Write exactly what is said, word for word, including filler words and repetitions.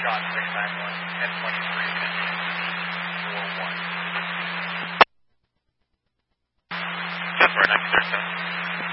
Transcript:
John six nine one, ten twenty-three, four one. ten four, next Thursday.